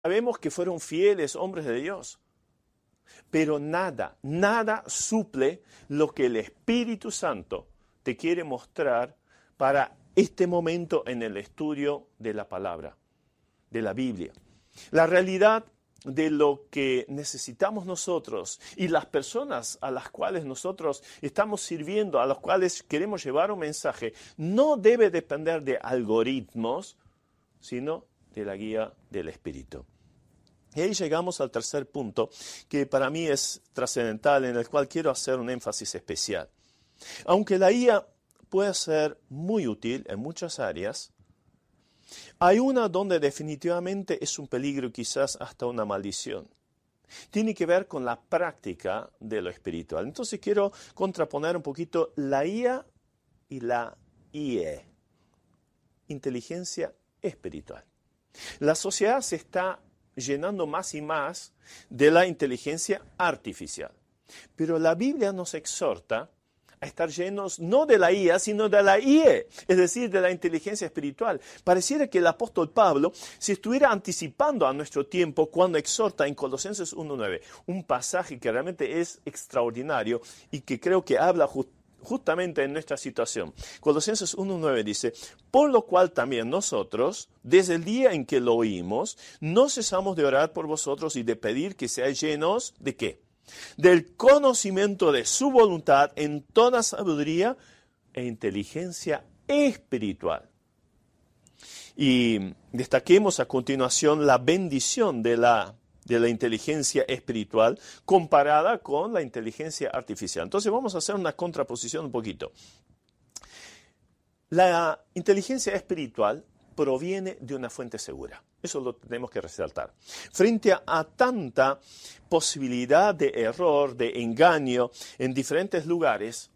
sabemos que fueron fieles hombres de Dios. Pero nada suple lo que el Espíritu Santo te quiere mostrar para este momento en el estudio de la palabra, de la Biblia. La realidad de lo que necesitamos nosotros y las personas a las cuales nosotros estamos sirviendo, a las cuales queremos llevar un mensaje, no debe depender de algoritmos, sino de la guía del Espíritu. Y ahí llegamos al tercer punto, que para mí es trascendental, en el cual quiero hacer un énfasis especial. Aunque la IA puede ser muy útil en muchas áreas, hay una donde definitivamente es un peligro y quizás hasta una maldición. Tiene que ver con la práctica de lo espiritual. Entonces quiero contraponer un poquito la IA y la IE, inteligencia espiritual. La sociedad se está llenando más y más de la inteligencia artificial. Pero la Biblia nos exhorta a estar llenos no de la IA, sino de la IE, es decir, de la inteligencia espiritual. Pareciera que el apóstol Pablo se estuviera anticipando a nuestro tiempo cuando exhorta en Colosenses 1:9, un pasaje que realmente es extraordinario y que creo que habla justamente en nuestra situación. Colosenses 1:9 dice, por lo cual también nosotros, desde el día en que lo oímos, no cesamos de orar por vosotros y de pedir que seáis llenos ¿de qué? Del conocimiento de su voluntad en toda sabiduría e inteligencia espiritual. Y destaquemos a continuación la bendición de la inteligencia espiritual comparada con la inteligencia artificial. Entonces vamos a hacer una contraposición un poquito. La inteligencia espiritual proviene de una fuente segura. Eso lo tenemos que resaltar. Frente a tanta posibilidad de error, de engaño en diferentes lugares,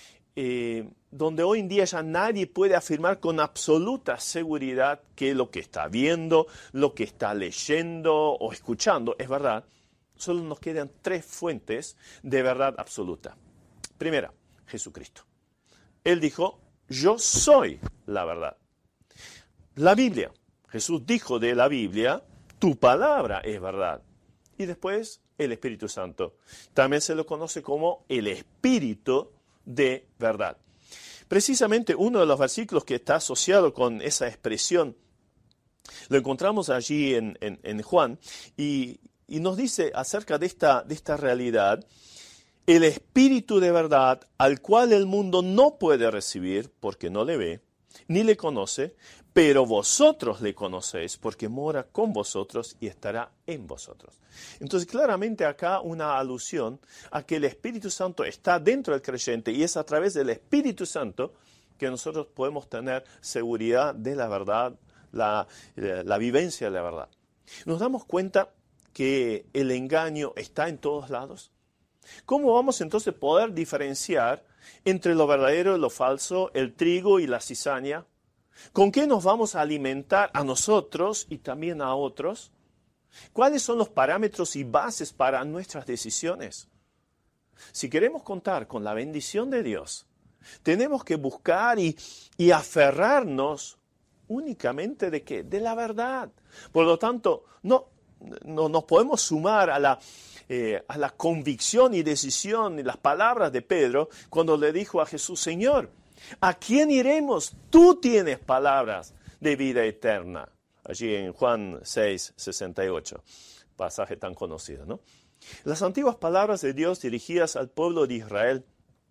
donde hoy en día ya nadie puede afirmar con absoluta seguridad que lo que está viendo, lo que está leyendo o escuchando es verdad, solo nos quedan tres fuentes de verdad absoluta. Primera, Jesucristo. Él dijo, yo soy la verdad. La Biblia. Jesús dijo de la Biblia, tu palabra es verdad. Y después, el Espíritu Santo. También se lo conoce como el Espíritu de verdad. Precisamente uno de los versículos que está asociado con esa expresión, lo encontramos allí en Juan, y nos dice acerca de esta realidad, el Espíritu de verdad, al cual el mundo no puede recibir porque no le ve, ni le conoce, pero vosotros le conocéis porque mora con vosotros y estará en vosotros. Entonces, claramente acá una alusión a que el Espíritu Santo está dentro del creyente y es a través del Espíritu Santo que nosotros podemos tener seguridad de la verdad, la vivencia de la verdad. ¿Nos damos cuenta que el engaño está en todos lados? ¿Cómo vamos entonces a poder diferenciar entre lo verdadero y lo falso, el trigo y la cizaña? ¿Con qué nos vamos a alimentar a nosotros y también a otros? ¿Cuáles son los parámetros y bases para nuestras decisiones? Si queremos contar con la bendición de Dios, tenemos que buscar y aferrarnos únicamente ¿de qué? De la verdad. Por lo tanto, no nos podemos sumar a la convicción y decisión y las palabras de Pedro cuando le dijo a Jesús, Señor, ¿a quién iremos? Tú tienes palabras de vida eterna. Allí en Juan 6:68, pasaje tan conocido, ¿no? Las antiguas palabras de Dios dirigidas al pueblo de Israel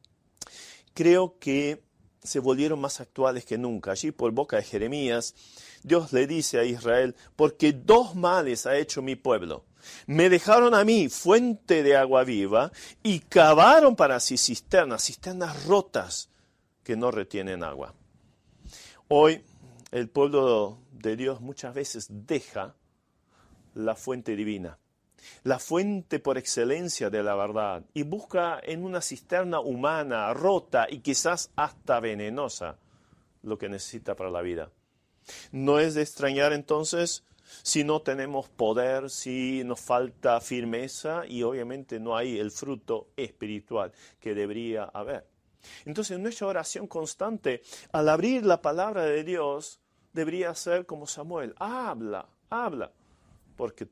creo que se volvieron más actuales que nunca. Allí por boca de Jeremías, Dios le dice a Israel, porque dos males ha hecho mi pueblo. Me dejaron a mí fuente de agua viva y cavaron para sí cisternas rotas que no retienen agua. Hoy el pueblo de Dios muchas veces deja la fuente divina, la fuente por excelencia de la verdad, y busca en una cisterna humana, rota y quizás hasta venenosa lo que necesita para la vida. No es de extrañar entonces si no tenemos poder, si nos falta firmeza y obviamente no hay el fruto espiritual que debería haber. Entonces nuestra oración constante al abrir la palabra de Dios debería ser como Samuel, habla, porque